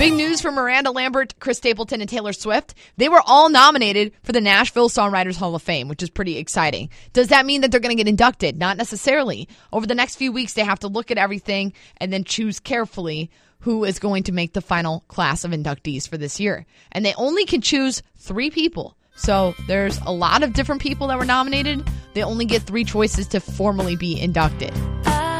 Big news for Miranda Lambert, Chris Stapleton, and Taylor Swift. They were all nominated for the Nashville Songwriters Hall of Fame, which is pretty exciting. Does that mean that they're going to get inducted? Not necessarily. Over the next few weeks, they have to look at everything and then choose carefully who is going to make the final class of inductees for this year. And they only can choose 3 people. So there's a lot of different people that were nominated. They only get 3 choices to formally be inducted.